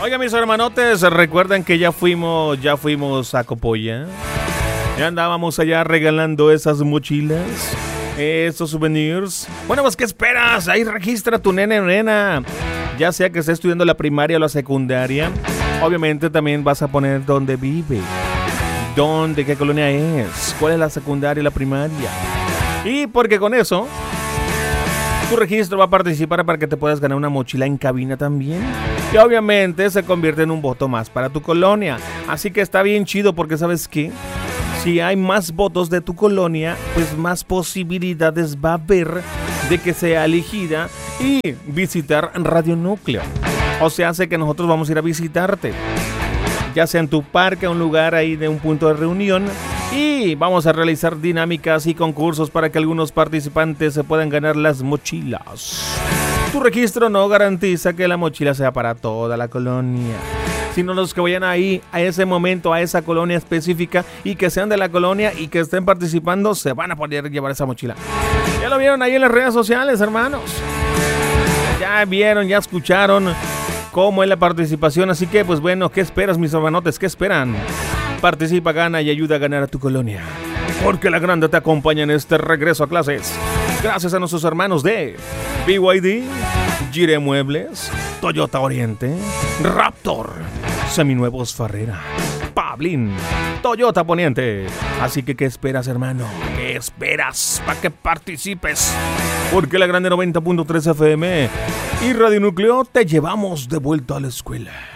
Oigan, mis hermanotes, recuerdan que ya fuimos a Copolla. Ya andábamos allá regalando esas mochilas, esos souvenirs. Bueno, pues, ¿qué esperas? Ahí registra tu nene o nena. Ya sea que esté estudiando la primaria o la secundaria. Obviamente también vas a poner dónde vive, dónde, qué colonia es, cuál es la secundaria y la primaria. Y porque con eso, tu registro va a participar para que te puedas ganar una mochila en cabina también. Y obviamente se convierte en un voto más para tu colonia. Así que está bien chido porque ¿sabes qué? Si hay más votos de tu colonia, pues más posibilidades va a haber de que sea elegida y visitar Radio Núcleo. O sea, hace que nosotros vamos a ir a visitarte, ya sea en tu parque, un lugar ahí de un punto de reunión, y vamos a realizar dinámicas y concursos para que algunos participantes se puedan ganar las mochilas. Tu registro no garantiza que la mochila sea para toda la colonia, sino los que vayan ahí a ese momento, a esa colonia específica y que sean de la colonia y que estén participando, se van a poder llevar esa mochila. Ya lo vieron ahí en las redes sociales, hermanos. Ya vieron, ya escucharon cómo es la participación. Así que, pues bueno, ¿qué esperas, mis hermanotes? ¿Qué esperan? Participa, gana y ayuda a ganar a tu colonia, porque la grande te acompaña en este regreso a clases. Gracias a nuestros hermanos de BYD, Gire Muebles, Toyota Oriente, Raptor, Seminuevos Ferrera, Pablín, Toyota Poniente. Así que, ¿qué esperas, hermano? ¿Qué esperas para que participes? Porque la grande 90.3 FM y Radio Núcleo te llevamos de vuelta a la escuela.